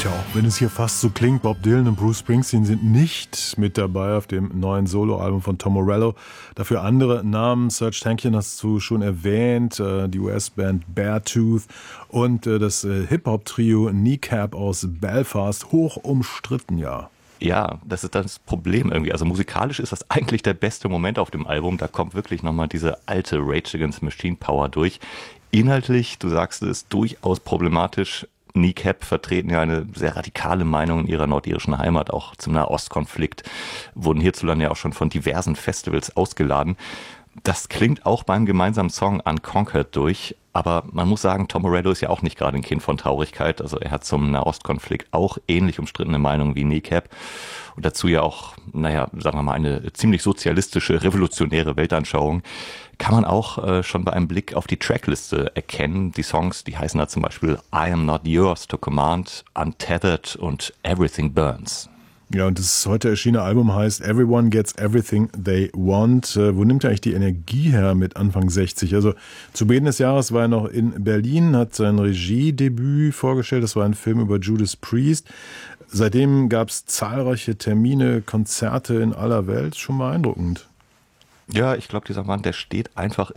Tja, auch wenn es hier fast so klingt, Bob Dylan und Bruce Springsteen sind nicht mit dabei auf dem neuen Soloalbum von Tom Morello. Dafür andere Namen. Serj Tankian hast du schon erwähnt, die US-Band Beartooth und das Hip-Hop-Trio Kneecap aus Belfast, hoch umstritten, ja. Ja, das ist das Problem irgendwie. Also musikalisch ist das eigentlich der beste Moment auf dem Album. Da kommt wirklich nochmal diese alte Rage Against the Machine Power durch. Inhaltlich, du sagst es, durchaus problematisch. Kneecap vertreten ja eine sehr radikale Meinung in ihrer nordirischen Heimat, auch zum Nahostkonflikt, wurden hierzulande ja auch schon von diversen Festivals ausgeladen. Das klingt auch beim gemeinsamen Song Unconquered durch, aber man muss sagen, Tom Morello ist ja auch nicht gerade ein Kind von Traurigkeit, also er hat zum Nahostkonflikt auch ähnlich umstrittene Meinungen wie Kneecap und dazu ja auch, sagen wir mal, eine ziemlich sozialistische, revolutionäre Weltanschauung. Kann man auch schon bei einem Blick auf die Trackliste erkennen. Die Songs, die heißen da zum Beispiel I Am Not Yours to Command, Untethered und Everything Burns. Ja, und das heute erschienene Album heißt Everyone Gets Everything They Want. Wo nimmt er eigentlich die Energie her mit Anfang 60? Also zu Beginn des Jahres war er noch in Berlin, hat sein Regiedebüt vorgestellt. Das war ein Film über Judas Priest. Seitdem gab es zahlreiche Termine, Konzerte in aller Welt. Schon beeindruckend. Ja, ich glaube, dieser Mann, der steht einfach